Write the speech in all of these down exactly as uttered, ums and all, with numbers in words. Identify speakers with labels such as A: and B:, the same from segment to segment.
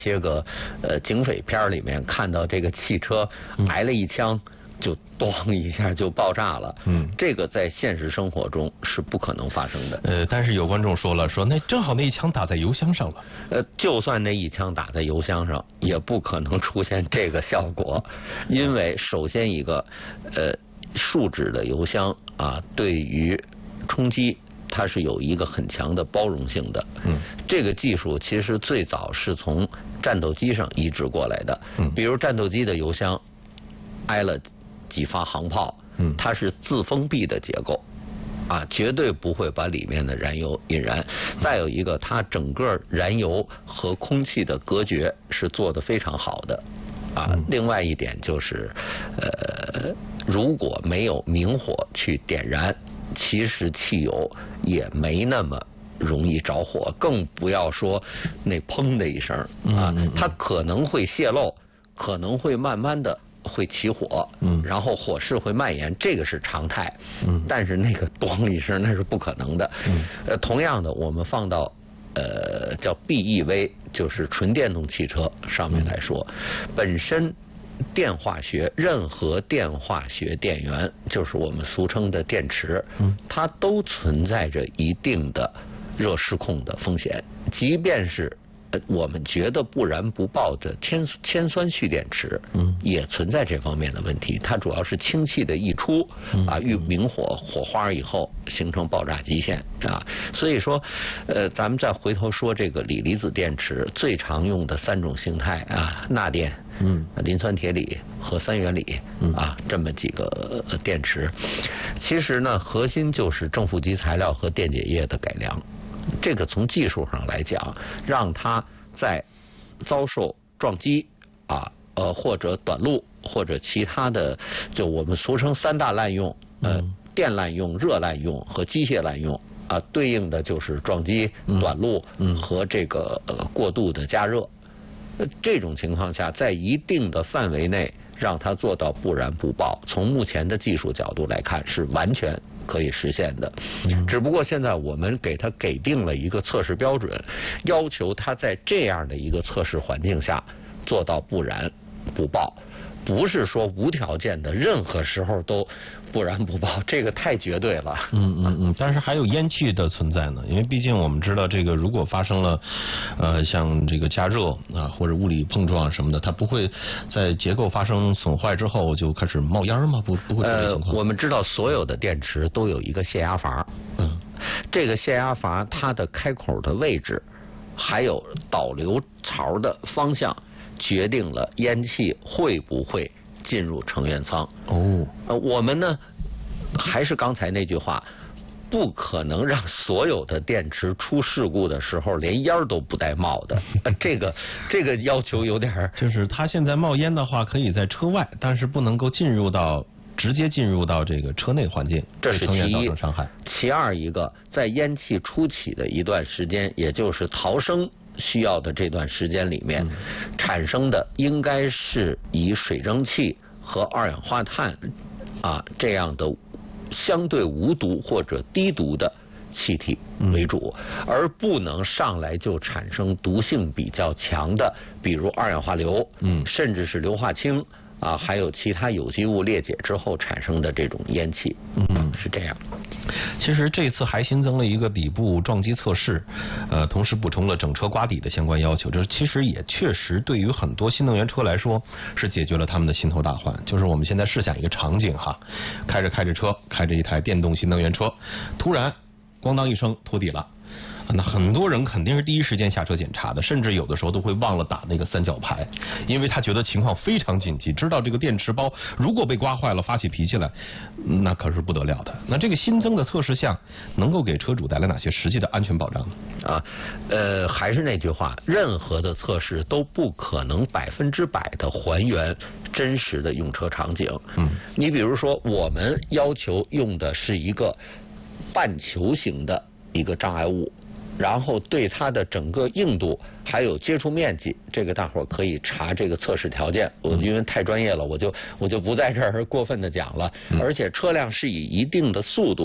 A: 些个呃警匪片里面看到这个汽车挨了一枪。嗯就咣一下就爆炸了，嗯，这个在现实生活中是不可能发生的。
B: 呃，但是有观众说了，说那正好那一枪打在油箱上了。
A: 呃，就算那一枪打在油箱上，也不可能出现这个效果，因为首先一个，呃，树脂的油箱啊，对于冲击它是有一个很强的包容性的。嗯，这个技术其实最早是从战斗机上移植过来的。嗯，比如战斗机的油箱挨了几发航炮，嗯，它是自封闭的结构，啊，绝对不会把里面的燃油引燃。再有一个，它整个燃油和空气的隔绝是做得非常好的，啊，另外一点就是，呃，如果没有明火去点燃，其实汽油也没那么容易着火，更不要说那砰的一声啊，它可能会泄漏，可能会慢慢的。会起火，嗯，然后火势会蔓延，这个是常态，嗯，但是那个咣一声那是不可能的，嗯，呃，同样的，我们放到呃叫 B E V， 就是纯电动汽车上面来说，嗯、本身电化学任何电化学电源，就是我们俗称的电池，嗯，它都存在着一定的热失控的风险，即便是。我们觉得不燃不爆的铅铅酸蓄电池，嗯，也存在这方面的问题。它主要是氢气的溢出，啊，遇明火火花以后形成爆炸极限啊。所以说，呃，咱们再回头说这个锂离子电池最常用的三种形态啊，钠电、嗯，磷酸铁锂和三元锂啊，这么几个电池。其实呢，核心就是正负极材料和电解液的改良。这个从技术上来讲，让它在遭受撞击啊，呃或者短路或者其他的，就我们俗称三大滥用，呃，电滥用、热滥用和机械滥用啊，对应的就是撞击、短路和这个呃过度的加热。这种情况下，在一定的范围内让它做到不燃不爆，从目前的技术角度来看是完全可以实现的。只不过现在我们给它给定了一个测试标准，要求它在这样的一个测试环境下做到不燃不爆，不是说无条件的任何时候都不燃不爆，这个太绝对了。
B: 嗯嗯嗯，但是还有烟气的存在呢，因为毕竟我们知道这个如果发生了呃像这个加热啊或者物理碰撞什么的，它不会在结构发生损坏之后就开始冒烟吗？不不会这种情况。
A: 呃，我们知道所有的电池都有一个泄压阀，嗯，这个泄压阀它的开口的位置，还有导流槽的方向，决定了烟气会不会进入成员舱。哦，呃，我们呢，还是刚才那句话，不可能让所有的电池出事故的时候连烟都不带冒的。呃、这个这个要求有点，
B: 就是它现在冒烟的话，可以在车外，但是不能够进入到直接进入到这个车内环境，
A: 这是
B: 其一，造成伤害。
A: 其二一个，在烟气初起的一段时间，也就是逃生需要的这段时间里面，嗯、产生的应该是以水蒸气和二氧化碳啊这样的相对无毒或者低毒的气体为主，嗯、而不能上来就产生毒性比较强的，比如二氧化硫，嗯，甚至是硫化氢啊，还有其他有机物裂解之后产生的这种烟气，嗯，是这样。
B: 其实这次还新增了一个底部撞击测试，呃，同时补充了整车刮底的相关要求。这其实也确实对于很多新能源车来说是解决了他们的心头大患。就是我们现在试想一个场景哈，开着开着车，开着一台电动新能源车，突然咣当一声脱底了。那很多人肯定是第一时间下车检查的，甚至有的时候都会忘了打那个三角牌，因为他觉得情况非常紧急，知道这个电池包如果被刮坏了发起脾气来，那可是不得了的。那这个新增的测试项能够给车主带来哪些实际的安全保障呢？
A: 啊，呃，还是那句话，任何的测试都不可能百分之百的还原真实的用车场景。嗯，你比如说，我们要求用的是一个半球形的一个障碍物。然后对它的整个硬度还有接触面积，这个大伙儿可以查这个测试条件。我因为太专业了，我就我就不在这儿过分的讲了。而且车辆是以一定的速度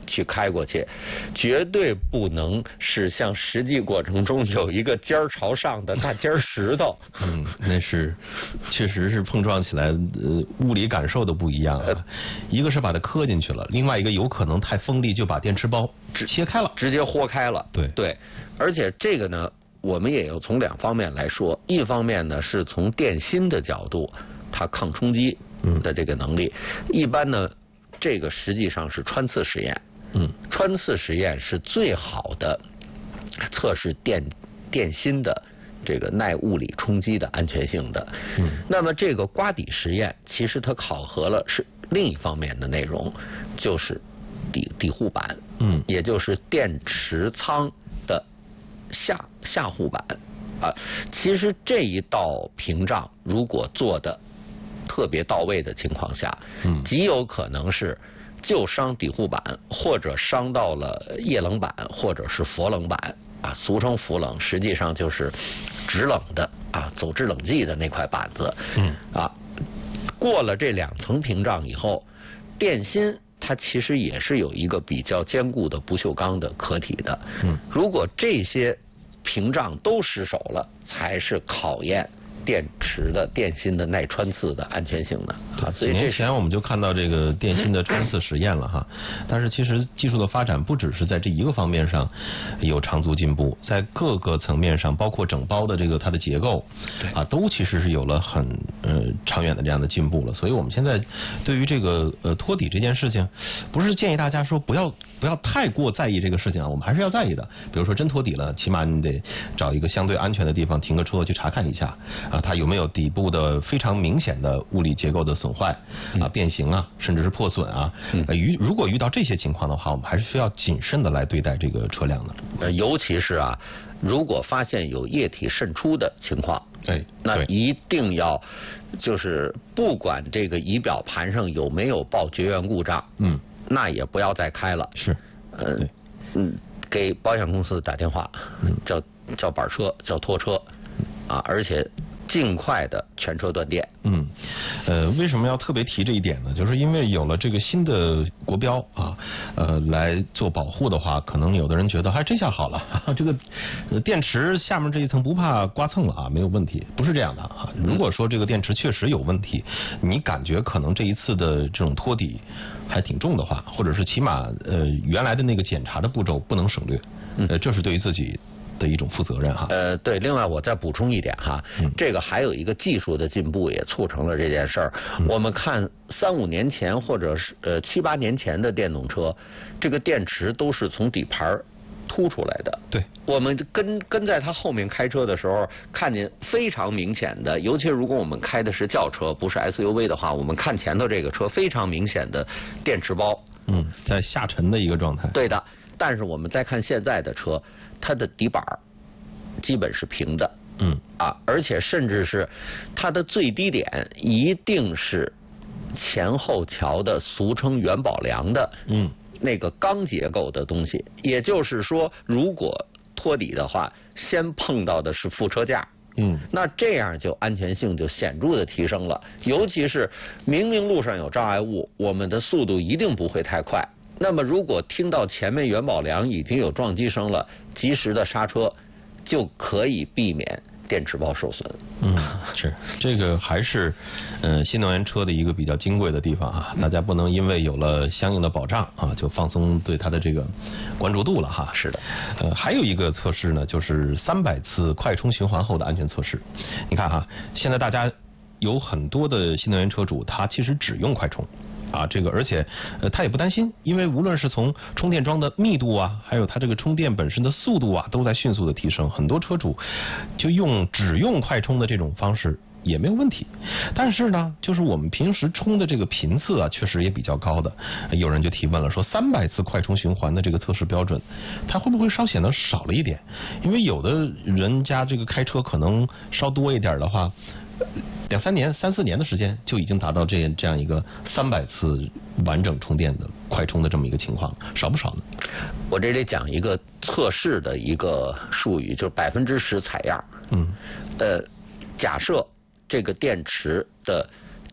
A: 去开过去，绝对不能是像实际过程中有一个尖儿朝上的大尖石头。
B: 嗯，那是确实是碰撞起来，呃，物理感受都不一样啊。一个是把它磕进去了，另外一个有可能太锋利就把电池包切开了，
A: 直接豁开了。
B: 对
A: 对，而且这个呢，我们也要从两方面来说，一方面呢是从电芯的角度，它抗冲击的这个能力，嗯、一般呢，这个实际上是穿刺实验。嗯，穿刺实验是最好的测试电电芯的这个耐物理冲击的安全性的。嗯，那么这个刮底实验其实它考核了是另一方面的内容，就是底底护板，嗯，也就是电池仓的下下护板啊。其实这一道屏障如果做的特别到位的情况下，嗯，极有可能是就伤底护板，或者伤到了液冷板，或者是氟冷板啊，俗称氟冷，实际上就是制冷的啊，走制冷剂的那块板子。嗯啊，过了这两层屏障以后，电芯它其实也是有一个比较坚固的不锈钢的壳体的。嗯，如果这些屏障都失守了，才是考验电池的电芯的耐穿刺的安全性的啊，
B: 所以几年前我们就看到这个电芯的穿刺实验了哈。但是其实技术的发展不只是在这一个方面上有长足进步，在各个层面上，包括整包的这个它的结构啊，都其实是有了很呃长远的这样的进步了。所以我们现在对于这个呃托底这件事情，不是建议大家说不要不要太过在意这个事情啊，我们还是要在意的。比如说真托底了，起码你得找一个相对安全的地方停个车去查看一下啊。它有没有底部的非常明显的物理结构的损坏啊、变形啊，甚至是破损啊？呃，遇如果遇到这些情况的话，我们还是需要谨慎的来对待这个车辆的。
A: 呃，尤其是啊，如果发现有液体渗出的情况，
B: 对，
A: 那一定要就是不管这个仪表盘上有没有报绝缘故障，嗯，那也不要再开了。
B: 是，
A: 呃，嗯，给保险公司打电话，嗯，叫叫板车，叫拖车。啊，而且尽快的全车断电。
B: 嗯，呃，为什么要特别提这一点呢？就是因为有了这个新的国标啊，呃，来做保护的话，可能有的人觉得，哎，这下好了，呵呵这个电池下面这一层不怕刮蹭了啊，没有问题，不是这样的啊。如果说这个电池确实有问题，你感觉可能这一次的这种托底还挺重的话，或者是起码呃原来的那个检查的步骤不能省略，呃，这是对于自己的一种负责任哈。
A: 呃，对，另外我再补充一点哈，嗯、这个还有一个技术的进步也促成了这件事儿。嗯、我们看三五年前或者是呃七八年前的电动车，这个电池都是从底盘凸出来的。
B: 对，
A: 我们跟跟在它后面开车的时候，看见非常明显的，尤其如果我们开的是轿车，不是 S U V 的话，我们看前头这个车非常明显的电池包，
B: 嗯，在下沉的一个状态。
A: 对的，但是我们再看现在的车，它的底板基本是平的，嗯啊，而且甚至是它的最低点一定是前后桥的俗称元宝梁的，嗯，那个钢结构的东西。也就是说，如果托底的话，先碰到的是副车架。嗯，那这样就安全性就显著的提升了。尤其是明明路上有障碍物，我们的速度一定不会太快。那么如果听到前面元宝梁已经有撞击声了，及时的刹车，就可以避免电池包受损。
B: 嗯，是这个还是呃新能源车的一个比较金贵的地方啊，大家不能因为有了相应的保障啊，就放松对它的这个关注度了哈。
A: 是的，
B: 呃，还有一个测试呢，就是三百次快充循环后的安全测试。你看哈，现在大家有很多的新能源车主，他其实只用快充。啊，这个而且呃他也不担心，因为无论是从充电桩的密度啊，还有它这个充电本身的速度啊，都在迅速的提升。很多车主就用只用快充的这种方式也没有问题。但是呢，就是我们平时充的这个频次啊，确实也比较高的。有人就提问了，说三百次快充循环的这个测试标准，它会不会稍显得少了一点？因为有的人家这个开车可能稍多一点的话，两三年、三四年的时间就已经达到这这样一个三百次完整充电的快充的这么一个情况，少不少呢？
A: 我这里讲一个测试的一个术语，就是百分之十采样。嗯，呃，假设这个电池的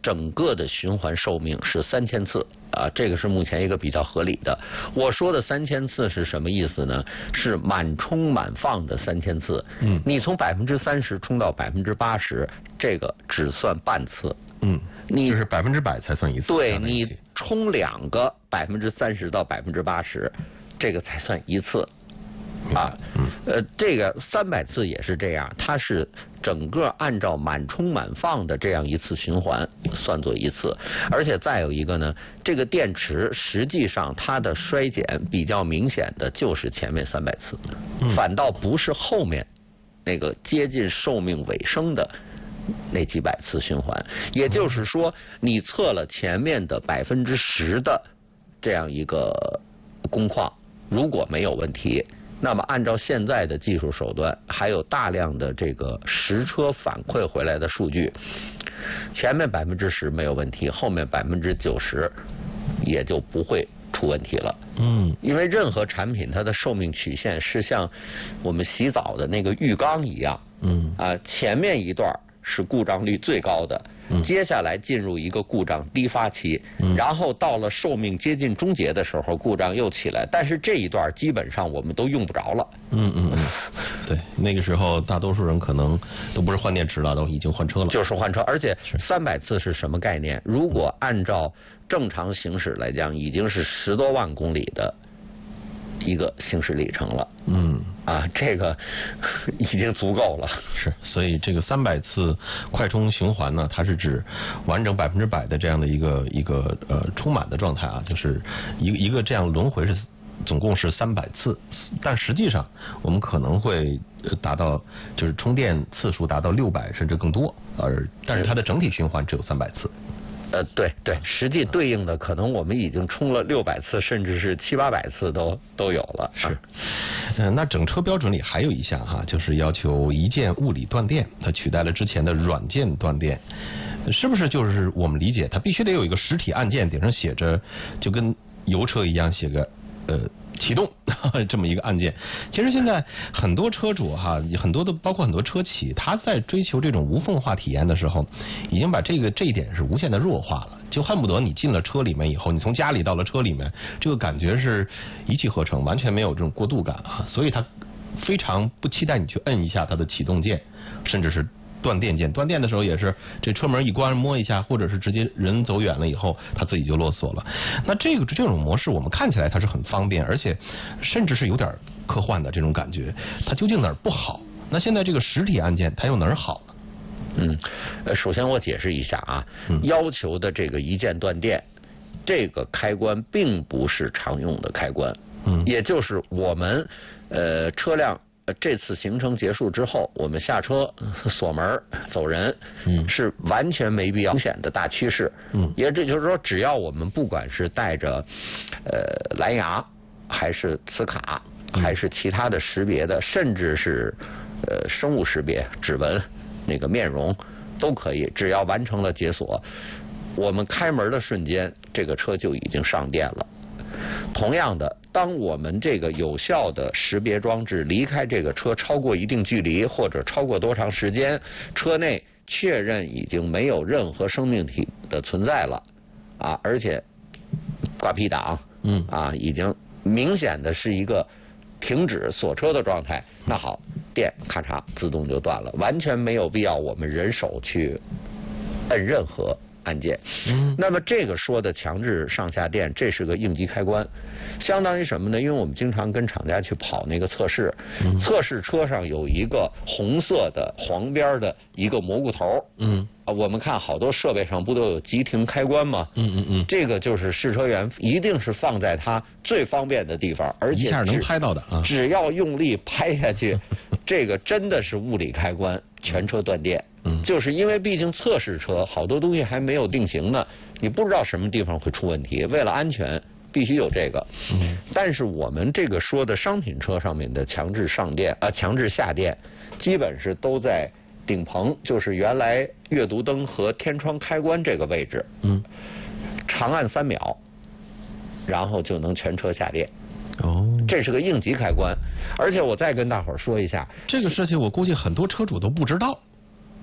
A: 整个的循环寿命是三千次啊，这个是目前一个比较合理的。我说的三千次是什么意思呢？是满充满放的三千次。嗯，你从百分之三十充到百分之八十，这个只算半次。
B: 嗯，你就是百分之百才算一次。
A: 对，你充两个百分之三十到百分之八十，这个才算一次。啊，呃，这个三百次也是这样，它是整个按照满充满放的这样一次循环算作一次，而且再有一个呢，这个电池实际上它的衰减比较明显的就是前面三百次，反倒不是后面那个接近寿命尾声的那几百次循环。也就是说，你测了前面的百分之十的这样一个工况，如果没有问题，那么按照现在的技术手段，还有大量的这个实车反馈回来的数据，前面百分之十没有问题，后面百分之九十也就不会出问题了。嗯，因为任何产品它的寿命曲线是像我们洗澡的那个浴缸一样。嗯啊，前面一段是故障率最高的。嗯，接下来进入一个故障低发期，嗯，然后到了寿命接近终结的时候，故障又起来，但是这一段基本上我们都用不着了。
B: 嗯嗯嗯，对，那个时候大多数人可能都不是换电池了，都已经换车了。
A: 就是换车，而且三百次是什么概念？如果按照正常行驶来讲，已经是十多万公里的一个行驶里程了。嗯。啊，这个已经足够了。
B: 是，所以这个三百次快充循环呢，它是指完整百分之百的这样的一个一个呃充满的状态啊，就是一个一个这样轮回是总共是三百次，但实际上我们可能会达到就是充电次数达到六百甚至更多，而但是它的整体循环只有三百次。
A: 呃，对对，实际对应的可能我们已经充了六百次，甚至是七八百次都都有了。
B: 是，嗯、呃，那整车标准里还有一项哈，就是要求一键物理断电，它取代了之前的软件断电，是不是就是我们理解它必须得有一个实体按键，顶上写着，就跟油车一样写个呃。启动这么一个按键，其实现在很多车主哈，很多的包括很多车企，他在追求这种无缝化体验的时候，已经把这个这一点是无限的弱化了，就恨不得你进了车里面以后，你从家里到了车里面，这个感觉是一气呵成，完全没有这种过渡感啊，所以他非常不期待你去摁一下它的启动键，甚至是断电键，断电的时候也是这车门一关摸一下，或者是直接人走远了以后，它自己就落锁了。那这个这种模式我们看起来它是很方便，而且甚至是有点科幻的这种感觉。它究竟哪儿不好？那现在这个实体按键它又哪儿好呢？
A: 嗯，呃，首先我解释一下啊，嗯、要求的这个一键断电，这个开关并不是常用的开关，嗯，也就是我们呃车辆。这次行程结束之后，我们下车锁门走人，嗯，是完全没必要明显的大趋势，嗯，也这就是说，只要我们不管是带着呃蓝牙，还是磁卡，还是其他的识别的，甚至是呃生物识别、指纹、那个面容都可以，只要完成了解锁，我们开门的瞬间，这个车就已经上电了。同样的，当我们这个有效的识别装置离开这个车超过一定距离，或者超过多长时间，车内确认已经没有任何生命体的存在了，啊，而且挂 P 档，嗯，啊，已经明显的是一个停止锁车的状态。那好，电咔嚓自动就断了，完全没有必要我们人手去摁任何按键。嗯，那么这个说的强制上下电，这是个应急开关，相当于什么呢？因为我们经常跟厂家去跑那个测试，嗯、测试车上有一个红色的黄边的一个蘑菇头，嗯，啊，我们看好多设备上不都有急停开关吗？嗯嗯嗯，这个就是试车员一定是放在它最方便的地方，而且
B: 一下能拍到的啊，
A: 只要用力拍下去，这个真的是物理开关，全车断电。嗯，就是因为毕竟测试车好多东西还没有定型呢，你不知道什么地方会出问题，为了安全必须有这个。嗯，但是我们这个说的商品车上面的强制上电啊、呃，强制下电，基本是都在顶棚，就是原来阅读灯和天窗开关这个位置。嗯，长按三秒，然后就能全车下电。哦，这是个应急开关，而且我再跟大伙儿说一下，
B: 这个事情我估计很多车主都不知道。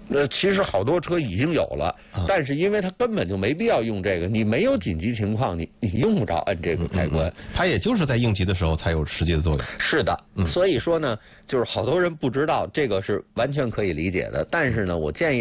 A: 呃，其实好多车已经有了，
B: 啊、
A: 但是因为它根本就没必要用这个，你没有紧急情况，你你用不着按这个开关。
B: 嗯嗯、它也就是在应急的时候才有实际的作用。
A: 是的，
B: 嗯、
A: 所以说呢，就是好多人不知道这个是完全可以理解的，但是呢，我建议。